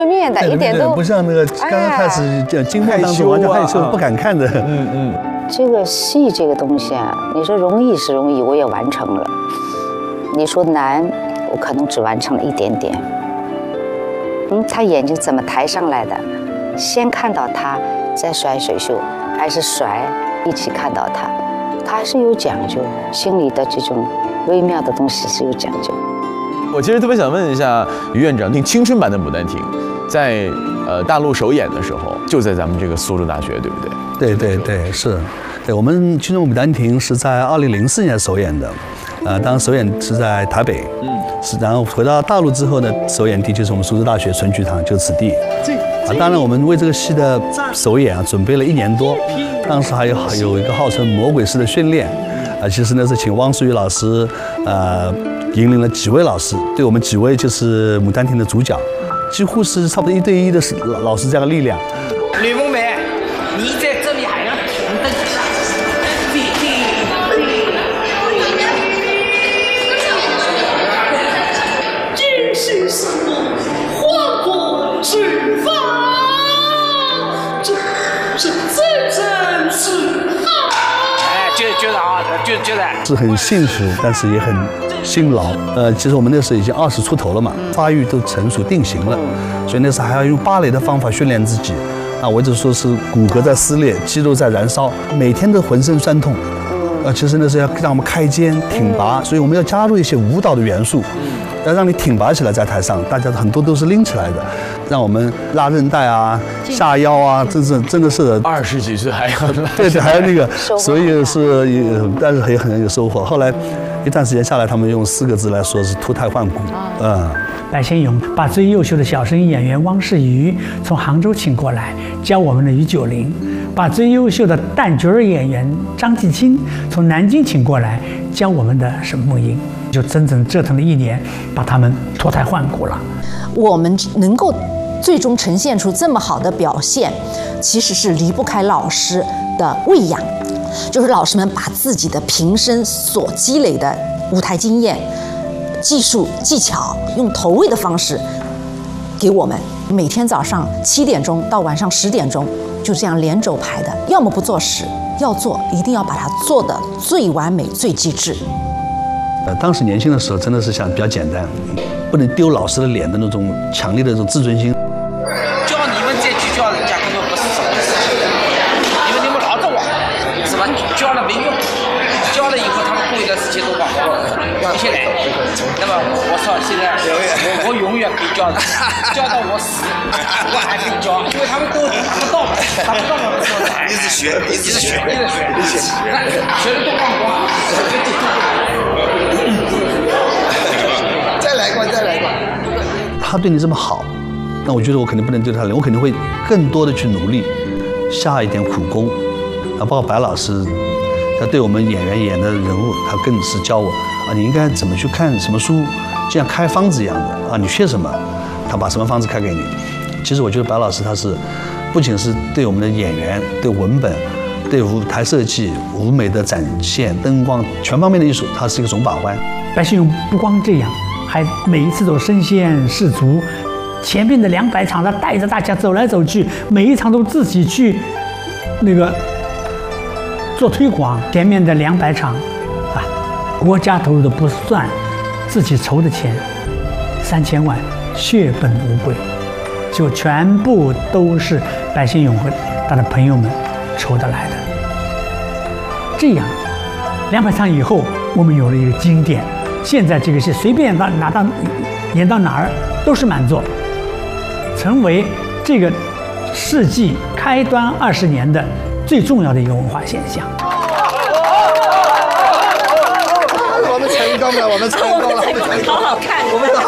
面的，一点都不像那个刚刚开始讲金末当中完全害羞不敢看的。 这个戏这个东西啊，你说容易是容易，我也完成了；你说难，我可能只完成了一点点。他眼睛怎么抬上来的？先看到他，再甩水袖，还是甩一起看到他？他还是有讲究，心里的这种微妙的东西是有讲究。 我其实特别想问一下于院长，那青春版的《牡丹亭》在大陆首演的时候，就在咱们这个苏州大学，对不对？ 对，是。对，我们青春牡丹亭是在2004年首演的，当时首演是在台北，是，然后回到大陆之后呢，首演地就是我们苏州大学纯剧场，就此地。当然我们为这个戏的首演准备了1年多，当时还有一个号称魔鬼式的训练，其实呢是请汪苏榆老师，引领了几位老师，对我们几位就是牡丹亭的主角，几乎是差不多1对1的老师这样的力量。 吕梦梅，你在这里还要停顿？ 今夕什么花果之法？这真是好。 是很幸福，但是也很辛劳。其实我们那时候已经20出头了嘛，发育都成熟定型了，所以那时候还要用芭蕾的方法训练自己。我一直说是骨骼在撕裂，肌肉在燃烧，每天都浑身酸痛。其实那是要让我们开肩挺拔，所以我们要加入一些舞蹈的元素，要让你挺拔起来，在台上，大家很多都是拎起来的，让我们拉韧带啊、下腰啊，真的是 20几岁还要对，还有那个，所以是但是也很有收获。后来一段时间下来，他们用4个字来说是脱胎换骨。 白先勇把最优秀的小生演员汪世瑜从杭州请过来教我们的于九龄，把最优秀的旦角儿演员张继青从南京请过来教我们的沈梦英，就整整折腾了1年，把他们脱胎换骨了。 我们能够最终呈现出这么好的表现，其实是离不开老师的喂养，就是老师们把自己的平生所积累的舞台经验、技术技巧，用投喂的方式给我们。每天早上7点钟到晚上10点钟，就这样连轴排的，要么不做事，要做一定要把它做得最完美、最极致。 当时年轻的时候真的是想比较简单，不能丢老师的脸的那种强烈的这种自尊心。 叫你们再去叫人家，根本不是什么事情。你们劳着我，是吧？教了没用，教了以后他们过一段时间都忘不下来。那么我说现在我永远可以教人，教到我死，我还可以教，因为他们都达不到嘛，达不到嘛， 一直学， 学的都忘光。 再来一关。 他对你这么好，那我觉得我肯定不能对他冷，我肯定会更多的去努力，下一点苦功。包括白老师，他对我们演员演的人物，他更是教我你应该怎么去看什么书，就像开方子一样的你缺什么，他把什么方子开给你。其实我觉得白老师他是不仅是对我们的演员、对文本、对舞台设计、舞美的展现、灯光全方面的艺术，他是一个总把关。 白先勇不光这样，还每一次都身先士卒，前面的200场他带着大家走来走去，每一场都自己去做推广。前面的200场国家投入的不算，自己筹的钱3000万血本无归，就全部都是白先勇和他的朋友们筹得来的。这样200场以后，我们有了一个经典。现在这个戏随便演到哪儿都是满座，成为这个世纪开端20年的最重要的一个文化现象。 我们成功了，我们成功了， 好好看，我们